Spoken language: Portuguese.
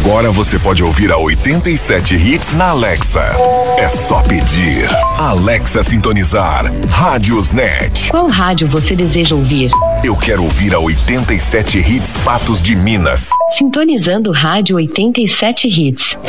Agora você pode ouvir a 87 Hits na Alexa. É só pedir. Alexa sintonizar Rádiosnet. Qual rádio você deseja ouvir? Eu quero ouvir a 87 Hits Patos de Minas. Sintonizando Rádio 87 Hits.